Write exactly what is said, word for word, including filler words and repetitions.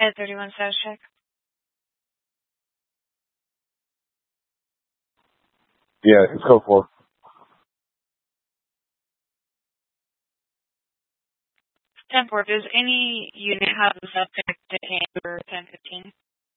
Ed thirty-one status check. Yeah, it's code four. ten four, does any unit have the subject detained for ten fifteen?